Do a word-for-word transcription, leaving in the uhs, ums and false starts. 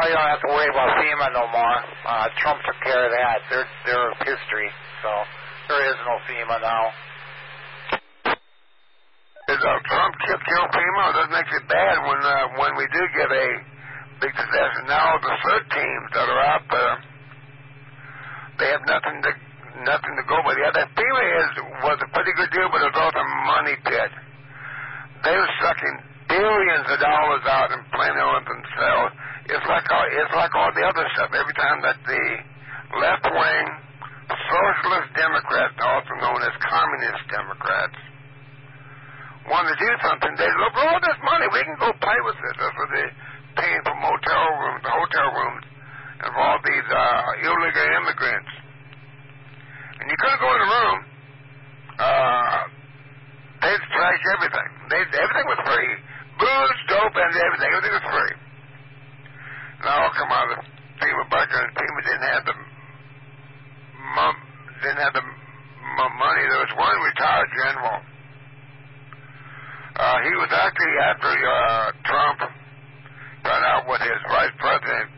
you don't have to worry about FEMA no more. Uh, Trump took care of that. They're, they're history, so there is no FEMA now. Is uh, Trump kill, kill FEMA? That makes it bad when uh, when we do get a big disaster. Now the CERT teams that are out there, they have nothing to nothing to go by. Yeah, that FEMA is was a pretty good deal, but it was also a money pit. They were sucking billions of dollars out and playing it with themselves. It's like all, it's like all the other stuff. Every time that the left wing socialist Democrats, also known as communist Democrats, want to do something, they look for all this money. We can go play with it. That's what they're paying for motel rooms, hotel rooms, and for all these uh, illegal immigrants. And you couldn't go in the room. Uh, they'd trash everything. They, everything was free. Booze, dope, and everything. Everything was free. And all come out of the FEMA budget, and FEMA didn't have the mum, didn't have the m- money. There was one retired general. Uh, he was actually after uh, Trump found out what his vice president